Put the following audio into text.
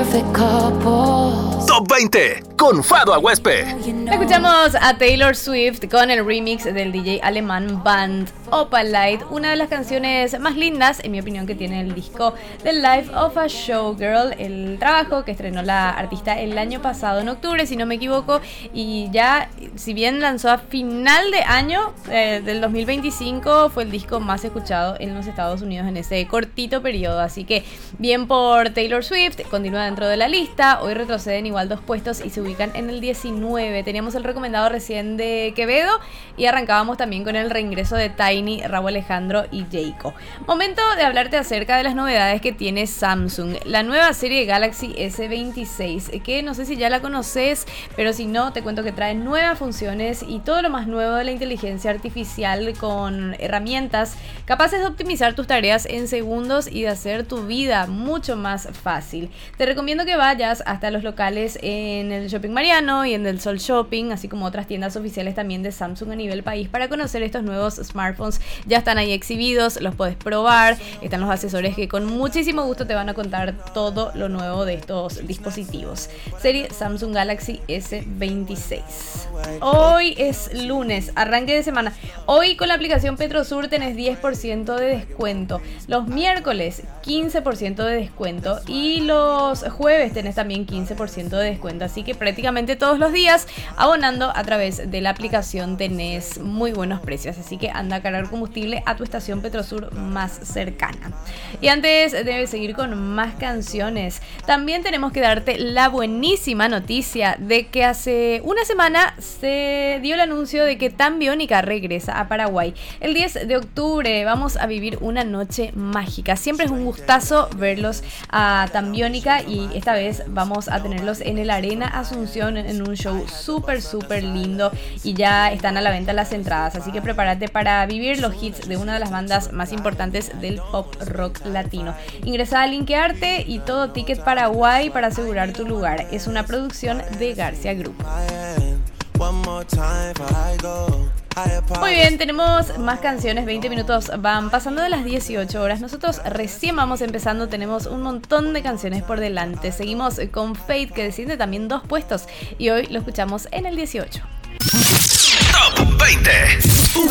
Top 20 con Fado Aguespe. Escuchamos a Taylor Swift con el remix del DJ alemán Band Opalite, una de las canciones más lindas, en mi opinión, que tiene el disco The Life of a Showgirl, el trabajo que estrenó la artista el año pasado, en octubre, si no me equivoco, y ya, si bien lanzó a final de año del 2025, fue el disco más escuchado en los Estados Unidos en ese cortito periodo, así que bien por Taylor Swift, continúa dentro de la lista, hoy retroceden igual 2 puestos y se ubican en el 19. Teníamos el recomendado recién de Quevedo y arrancábamos también con el reingreso de Tiny, Rauw Alejandro y Jayco. Momento de hablarte acerca de las novedades que tiene Samsung, la nueva serie Galaxy S26, que no sé si ya la conoces, pero si no, te cuento que trae nuevas funciones y todo lo más nuevo de la inteligencia artificial, con herramientas capaces de optimizar tus tareas en segundos y de hacer tu vida mucho más fácil. Te recomiendo que vayas hasta los locales en el Shopping Mariano y en el Sol Shopping, así como otras tiendas oficiales también de Samsung a nivel país, para conocer estos nuevos smartphones. Ya están ahí exhibidos, los puedes probar, están los asesores que con muchísimo gusto te van a contar todo lo nuevo de estos dispositivos. Serie Samsung Galaxy S26. Hoy es lunes, arranque de semana. Hoy con la aplicación Petrosur tenés 10% de descuento. Los miércoles 15% de descuento y los jueves tenés también 15% de descuento. Así que prácticamente todos los días, abonando a través de la aplicación, tenés muy buenos precios. Así que anda a cargar combustible a tu estación Petrosur más cercana. Y antes de seguir con más canciones, también tenemos que darte la buenísima noticia de que hace una semana se dio el anuncio de que Tan Biónica regresa a Paraguay. El 10 de octubre vamos a vivir una noche mágica. Siempre es un gustazo verlos a Tan Biónica y esta vez vamos a tenerlos en el Arena Asunción en un show súper lindo, y ya están a la venta las entradas, así que prepárate para vivir los hits de una de las bandas más importantes del pop rock latino. Ingresa a Linkearte y Todo Ticket Paraguay para asegurar tu lugar. Es una producción de García Group. Muy bien, tenemos más canciones, 20 minutos van pasando de las 18 horas. Nosotros recién vamos empezando, tenemos un montón de canciones por delante. Seguimos con Fate, que desciende también 2 puestos, y hoy lo escuchamos en el 18. Top 20.